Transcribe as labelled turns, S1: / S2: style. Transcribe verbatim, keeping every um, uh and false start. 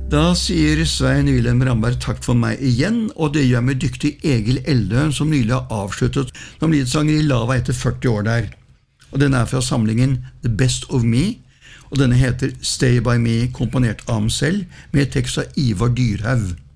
S1: Da sier Svein Wilhelm Ramberg takk for meg igjen, og det gjør meg dyktig Egil Eldøen, som nylig har avsluttet som lidsanger i Lava etter førti år der. Og den er fra samlingen The Best of Me, og denne heter Stay By Me, komponert av ham selv, med tekst av Ivar Dyrhaug.